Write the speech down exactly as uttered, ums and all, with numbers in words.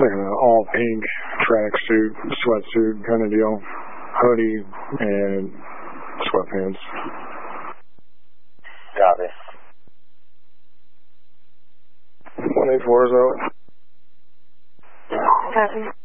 like an all pink tracksuit, sweatsuit kind of deal, hoodie, and sweatpants. Copy. one eight four is out. Copy.